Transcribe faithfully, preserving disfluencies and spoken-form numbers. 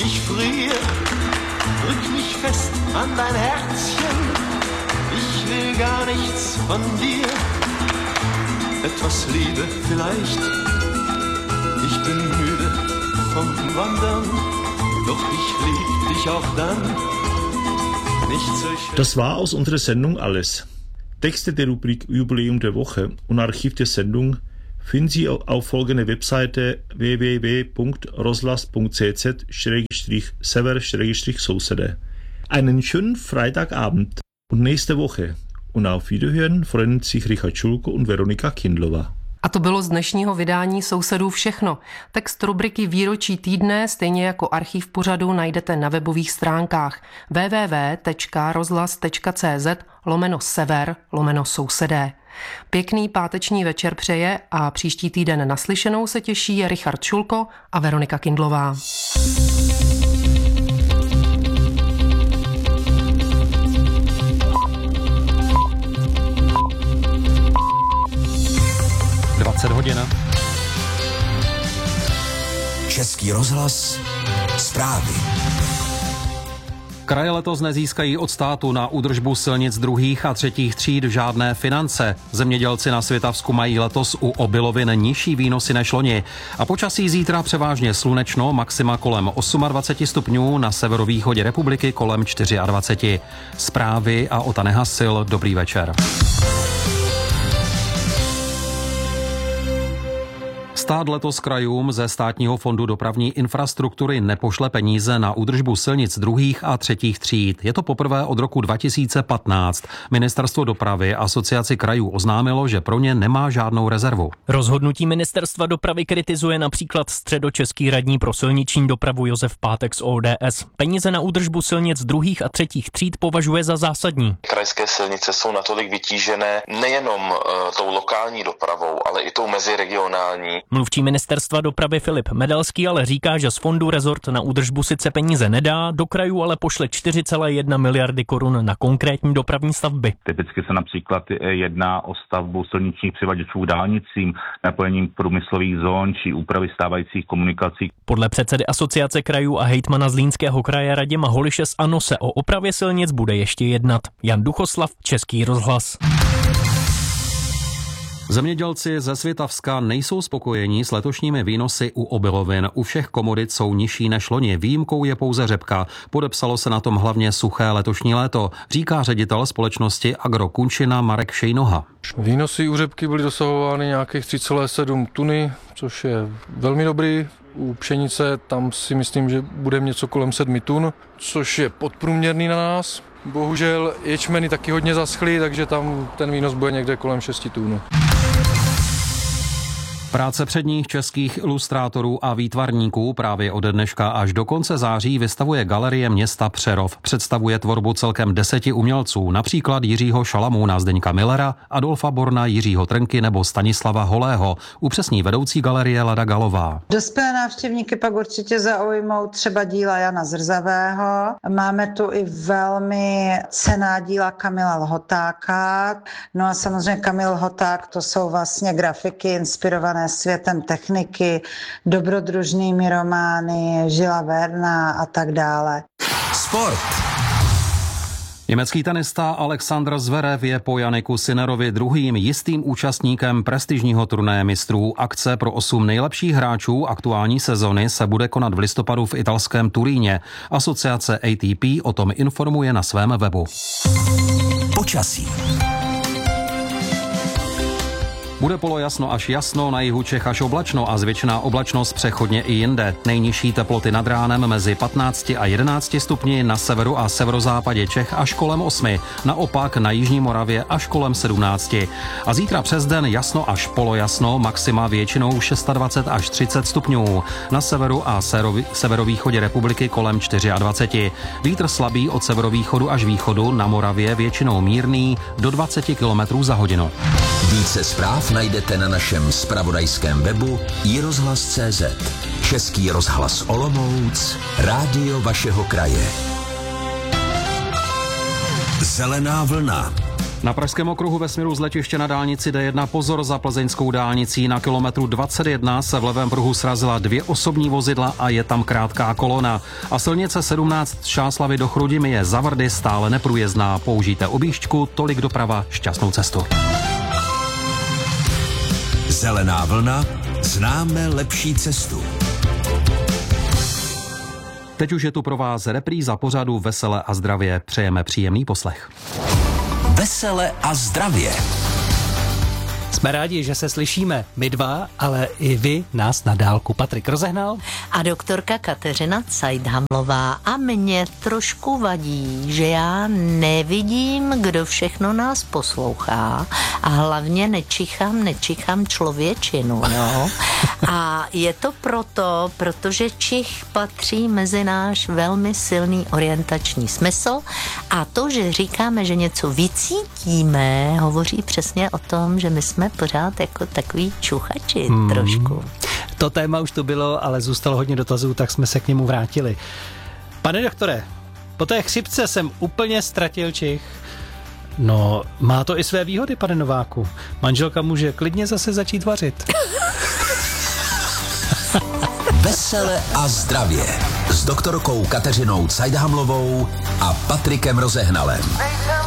ich friere. Drück mich fest an dein Herzchen, ich will gar nichts von dir. Etwas Liebe vielleicht, ich bin müde vom Wandern, doch ich lieb dich auch dann. Das war aus unserer Sendung alles. Texte der Rubrik Jubiläum der Woche und Archiv der Sendung finden Sie auf folgender Webseite w w w punkt rozhlas punkt c z slash sever slash sousede. Einen schönen Freitagabend und nächste Woche. Und auf Wiederhören freuen sich Richard Schulko und Veronika Kindlová. A to bylo z dnešního vydání Sousedů všechno. Text rubriky Výročí týdne, stejně jako archiv pořadu, najdete na webových stránkách w w w tečka rozhlas tečka c z lomeno sever lomeno sousedé. Pěkný páteční večer přeje a příští týden naslyšenou se těší Richard Šulko a Veronika Kindlová. dvacet hodin. Český rozhlas, zprávy. Kraje letos nezískají od státu na údržbu silnic druhých a třetích tříd žádné finance. Zemědělci na Svitavsku mají letos u obilovin nižší výnosy než loni. A počasí zítra převážně slunečno, maxima kolem dvacet osm stupňů, na severovýchodě republiky kolem dvacet čtyři. Zprávy a Ota Nehasil, dobrý večer. Stát letos krajům ze Státního fondu dopravní infrastruktury nepošle peníze na údržbu silnic druhých a třetích tříd. Je to poprvé od roku dva tisíce patnáct. Ministerstvo dopravy Asociaci krajů oznámilo, že pro ně nemá žádnou rezervu. Rozhodnutí ministerstva dopravy kritizuje například středočeský radní pro silniční dopravu Josef Pátek z O D S. Peníze na údržbu silnic druhých a třetích tříd považuje za zásadní. Krajské silnice jsou natolik vytížené nejenom uh, tou lokální dopravou, ale i tou meziregionální. Mluvčí ministerstva dopravy Filip Medelský ale říká, že z fondu rezort na údržbu sice peníze nedá, do krajů ale pošle čtyři celé jedna miliardy korun na konkrétní dopravní stavby. Typicky se například jedná o stavbu silničních přivaděčů dálnicím, napojením průmyslových zón či úpravy stávajících komunikací. Podle předsedy Asociace krajů a hejtmana Zlínského kraje Radima Holiše z ANO se o opravě silnic bude ještě jednat. Jan Duchoslav, Český rozhlas. Zemědělci ze Svitavska nejsou spokojení s letošními výnosy u obilovin. U všech komodit jsou nižší než loni. Výjimkou je pouze řepka. Podepsalo se na tom hlavně suché letošní léto, říká ředitel společnosti Agro Kunčina Marek Šejnoha. Výnosy u řepky byly dosahovány nějakých tři celé sedm tuny, což je velmi dobrý. U pšenice tam si myslím, že bude něco kolem sedmi tun, což je podprůměrný na nás. Bohužel ječmeny taky hodně zaschly, takže tam ten výnos bude někde kolem šesti tun. Práce předních českých ilustrátorů a výtvarníků právě ode dneška až do konce září vystavuje Galerie města Přerov. Představuje tvorbu celkem deseti umělců, například Jiřího Šalamouna, Zdeňka Millera, Adolfa Borna, Jiřího Trnky nebo Stanislava Holého. Upřesní vedoucí galerie Lada Galová. Dospělé návštěvníky pak určitě zaujmou třeba díla Jana Zrzavého. Máme tu i velmi cenná díla Kamila Lhotáka. No a samozřejmě Kamil Lhoták, to jsou vlastně grafiky inspirované světem techniky, dobrodružnými romány, Žila Verna a tak dále. Sport. Německý tenista Alexander Zverev je po Janiku Sinnerovi druhým jistým účastníkem prestižního turnaje mistrů. Akce pro osm nejlepších hráčů aktuální sezony se bude konat v listopadu v italském Turíně. Asociace A T P o tom informuje na svém webu. Počasí. Bude polojasno až jasno, na jihu Čech až oblačno a zvětšená oblačnost přechodně i jinde. Nejnižší teploty nad ránem mezi patnácti a jedenácti stupni, na severu a severozápadě Čech až kolem osmi, naopak na jižní Moravě až kolem sedmnácti. A zítra přes den jasno až polojasno, maxima většinou dvacet šest až třicet stupňů. Na severu a severovýchodě republiky kolem dvacet čtyři. Vítr slabý od severovýchodu až východu, na Moravě většinou mírný do dvacet kilometrů za hodinu. Více zpráv najdete na našem zpravodajském webu i rozhlas tečka cé zet. Český rozhlas Olomouc, rádio vašeho kraje. Zelená vlna. Na pražském okruhu ve směru z letiště na dálnici D jedna pozor za plzeňskou dálnicí. Na kilometru dvacet jedna se v levém pruhu srazila dvě osobní vozidla a je tam krátká kolona. A silnice sedmnáct z Čáslavi do Chrudimi je za Vrdy stále neprůjezdná. Použijte objížďku, tolik doprava, šťastnou cestu. Zelená vlna, známe lepší cestu. Teď už je tu pro vás repríza pořadu Vesele a zdravě. Přejeme příjemný poslech. Vesele a zdravě. Jsme rádi, že se slyšíme, my dva, ale i vy nás na dálku. Patrik Rozehnal a doktorka Kateřina Cajdhamlová. A mě trošku vadí, že já nevidím, kdo všechno nás poslouchá a hlavně nečichám, nečichám člověčinu, jo. A je to proto, protože čich patří mezi náš velmi silný orientační smysl a to, že říkáme, že něco vycítíme, hovoří přesně o tom, že my jsme pořád jako takový čuchači hmm. trošku. To téma už to bylo, ale zůstalo hodně dotazů, tak jsme se k němu vrátili. Pane doktore, po té chřipce jsem úplně ztratil čich. No, má to i své výhody, pane Nováku. Manželka může klidně zase začít vařit. Vesele a zdravě s doktorkou Kateřinou Cajdhamlovou a Patrikem Rozehnalem.